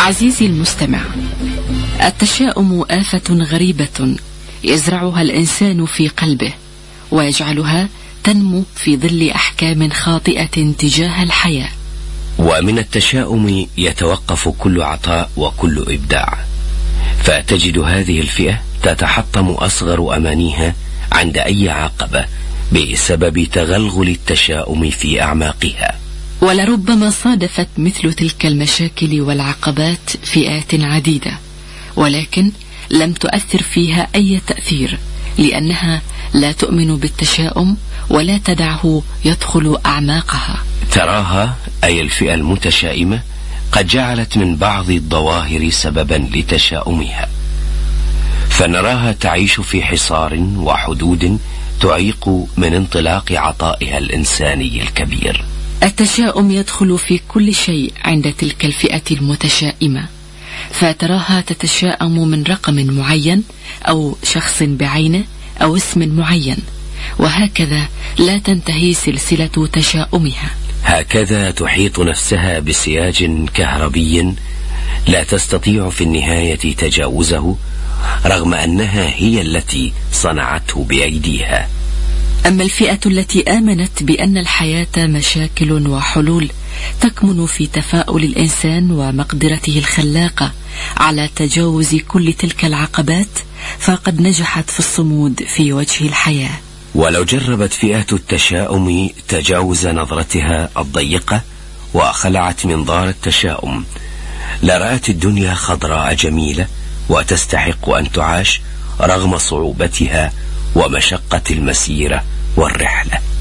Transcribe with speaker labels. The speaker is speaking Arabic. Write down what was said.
Speaker 1: عزيزي المستمع، التشاؤم آفة غريبة يزرعها الإنسان في قلبه ويجعلها تنمو في ظل أحكام خاطئة تجاه الحياة.
Speaker 2: ومن التشاؤم يتوقف كل عطاء وكل إبداع، فتجد هذه الفئة تتحطم أصغر أمانيها عند أي عقبة بسبب تغلغل التشاؤم في أعماقها.
Speaker 1: ولربما صادفت مثل تلك المشاكل والعقبات فئات عديدة، ولكن لم تؤثر فيها أي تأثير، لأنها لا تؤمن بالتشاؤم ولا تدعه يدخل أعماقها.
Speaker 2: تراها أي الفئة المتشائمة قد جعلت من بعض الظواهر سببا لتشاؤمها، فنراها تعيش في حصار وحدود تعيق من انطلاق عطائها الإنساني الكبير.
Speaker 1: التشاؤم يدخل في كل شيء عند تلك الفئة المتشائمة، فتراها تتشاءم من رقم معين أو شخص بعينه أو اسم معين، وهكذا لا تنتهي سلسلة تشاؤمها.
Speaker 2: هكذا تحيط نفسها بسياج كهربي لا تستطيع في النهاية تجاوزه، رغم أنها هي التي صنعته بأيديها.
Speaker 1: أما الفئة التي آمنت بأن الحياة مشاكل وحلول تكمن في تفاؤل الإنسان ومقدرته الخلاقة على تجاوز كل تلك العقبات، فقد نجحت في الصمود في وجه الحياة.
Speaker 2: ولو جربت فئة التشاؤم تجاوز نظرتها الضيقة وخلعت منظار التشاؤم، لرأت الدنيا خضراء جميلة وتستحق أن تعاش رغم صعوبتها ومشقة المسيرة والرحلة.